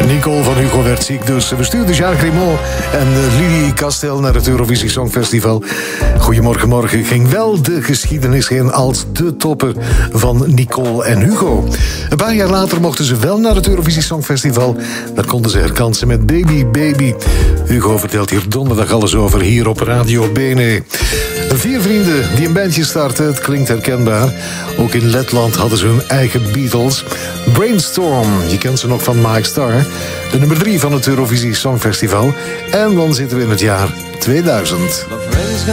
Nicole van Hugo werd ziek, dus we stuurden Jacques Grimaud en Lili Castel naar het Eurovisie Songfestival. Goedemorgen, morgen ging wel de geschiedenis in als de topper van Nicole en Hugo. Een paar jaar later mochten ze wel naar het Eurovisie Songfestival. Daar konden ze herkansen met Baby Baby. Hugo vertelt hier donderdag alles over, hier op Radio Bene. 4 vrienden die een bandje starten, het klinkt herkenbaar. Ook in Letland hadden ze hun eigen Beatles. Brainstorm, je kent ze nog van Mike Starr. De nummer 3 van het Eurovisie Songfestival. En dan zitten we in het jaar 2000.